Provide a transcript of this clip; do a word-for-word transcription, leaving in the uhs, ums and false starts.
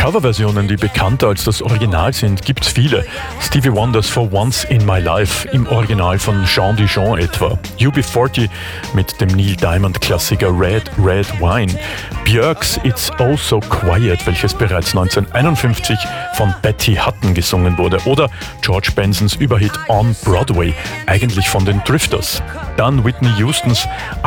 Coverversionen, die bekannter als das Original sind, gibt's viele. Stevie Wonders For Once in My Life im Original von Jean Dijon etwa. U B vierzig mit dem Neil Diamond Klassiker Red Red Wine. Björks It's Oh So Quiet, welches bereits neunzehnhunderteinundfünfzig von Betty Hutton gesungen wurde. Oder George Bensons Überhit On Broadway, eigentlich von den Drifters. Dann Whitney Houstons